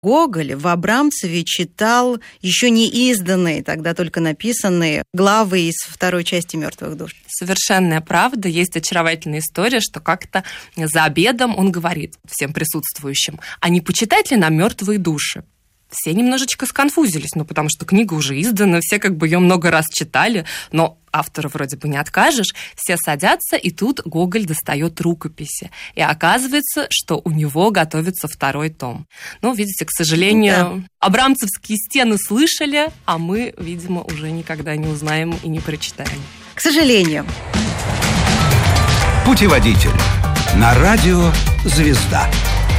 Гоголь в Абрамцеве читал еще не изданные, тогда только написанные главы из второй части «Мертвых душ». Совершенная правда. Есть очаровательная история, что как-то за обедом он говорит всем присутствующим: а не почитать ли нам «Мертвые души»? Все немножечко сконфузились, потому что книга уже издана, все ее много раз читали, но автора вроде бы не откажешь. Все садятся, и тут Гоголь достает рукописи. И оказывается, что у него готовится второй том. Видите, к сожалению, абрамцевские стены слышали, а мы, видимо, уже никогда не узнаем и не прочитаем. К сожалению. Путеводитель на радио «Звезда».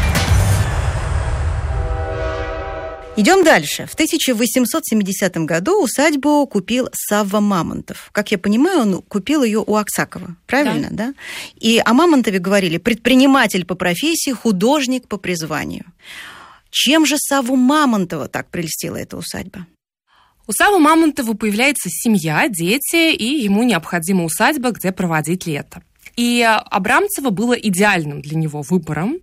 Идем дальше. В 1870 году усадьбу купил Савва Мамонтов. Как я понимаю, он купил ее у Аксакова. Правильно, да? И о Мамонтове говорили: предприниматель по профессии, художник по призванию. Чем же Савву Мамонтова так прельстила эта усадьба? У Саввы Мамонтова появляется семья, дети, и ему необходима усадьба, где проводить лето. И Абрамцево было идеальным для него выбором,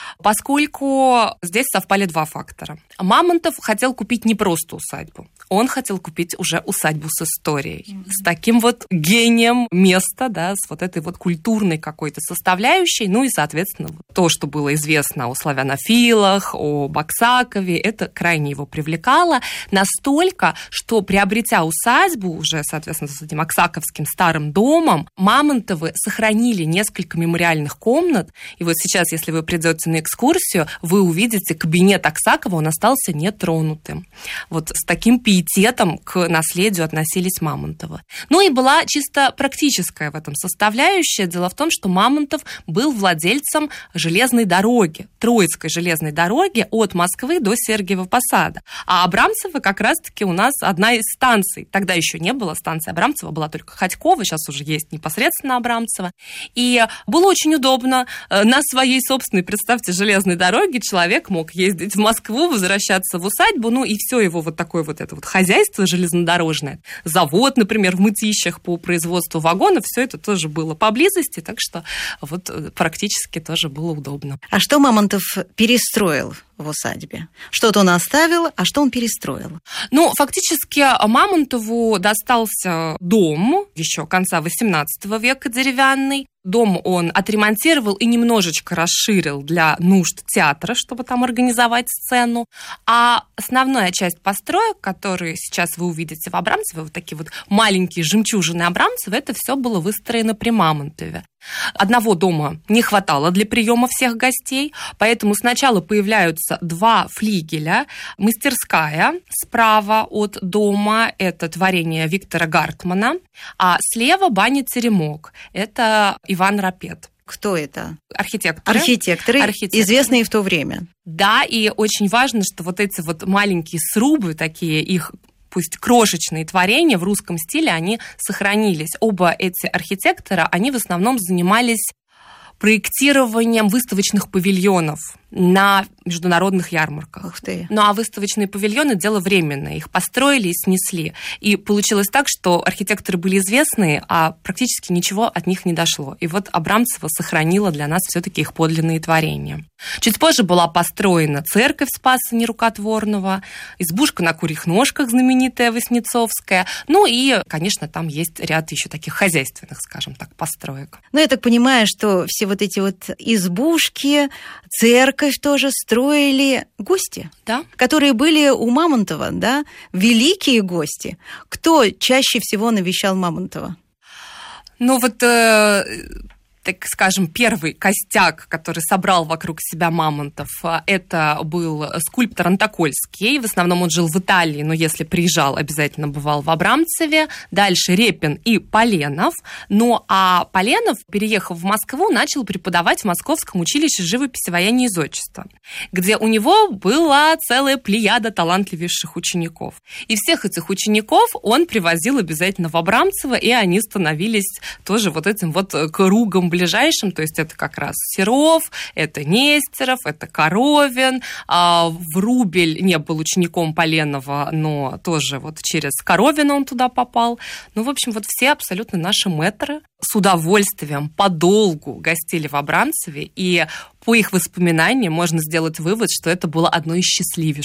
поскольку здесь совпали два фактора. Мамонтов хотел купить не просто усадьбу, он хотел купить уже усадьбу с историей, с таким гением места, с этой культурной какой-то составляющей, и, соответственно, то, что было известно о славянофилах, о Аксакове, это крайне его привлекало, настолько, что, приобретя усадьбу уже, соответственно, с этим аксаковским старым домом, Мамонтовы сохранили несколько мемориальных комнат, и сейчас, если вы придете на экскурсию, вы увидите кабинет Аксакова, он остался нетронутым. С таким пиететом к наследию относились Мамонтовы. И была чисто практическая в этом составляющая. Дело в том, что Мамонтов был владельцем железной дороги, Троицкой железной дороги от Москвы до Сергиева Посада. А Абрамцево как раз-таки у нас одна из станций. Тогда еще не было станции Абрамцева, была только Ходькова, сейчас уже есть непосредственно Абрамцево. И было очень удобно на своей собственной, представьте, железной дороге человек мог ездить в Москву, возвращаться в усадьбу, и все его такое это хозяйство железнодорожное, завод, например, в Мытищах по производству вагонов, все это тоже было поблизости, так что практически тоже было удобно. А что Мамонтов перестроил в усадьбе? Что-то он оставил, а что он перестроил? Фактически Мамонтову достался дом еще конца XVIII века деревянный. Дом он отремонтировал и немножечко расширил для нужд театра, чтобы там организовать сцену. А основная часть построек, которые сейчас вы увидите в Абрамцево, такие маленькие жемчужины Абрамцева, это все было выстроено при Мамонтове. Одного дома не хватало для приема всех гостей, поэтому сначала появляются два флигеля. Мастерская справа от дома – это творение Виктора Гартмана, а слева баня-теремок – это Иван Рапет. Кто это? Архитекторы, известные в то время. Да, и очень важно, что эти маленькие срубы, такие их пусть крошечные творения в русском стиле, они сохранились. Оба эти архитектора, они в основном занимались проектированием выставочных павильонов на международных ярмарках. Ух ты. А выставочные павильоны – дело временное. Их построили и снесли. И получилось так, что архитекторы были известные, а практически ничего от них не дошло. И Абрамцево сохранила для нас все-таки их подлинные творения. Чуть позже была построена церковь Спаса Нерукотворного, избушка на курьих ножках знаменитая Васнецовская. И, конечно, там есть ряд еще таких хозяйственных, скажем так, построек. Я так понимаю, что все эти избушки, церковь тоже строили гости, да, которые были у Мамонтова, да, великие гости. Кто чаще всего навещал Мамонтова? Так скажем, первый костяк, который собрал вокруг себя Мамонтов, это был скульптор Антокольский. В основном он жил в Италии, но если приезжал, обязательно бывал в Абрамцеве. Дальше Репин и Поленов. А Поленов, переехав в Москву, начал преподавать в Московском училище живописи, ваяния и зодчества, где у него была целая плеяда талантливейших учеников. И всех этих учеников он привозил обязательно в Абрамцево, и они становились тоже этим кругом ближайшим, то есть это как раз Серов, это Нестеров, это Коровин. Врубель не был учеником Поленова, но тоже вот через Коровина он туда попал. Ну, в общем, вот все абсолютно наши мэтры с удовольствием подолгу гостили в Абрамцеве, и по их воспоминаниям можно сделать вывод, что это было одно из счастливейших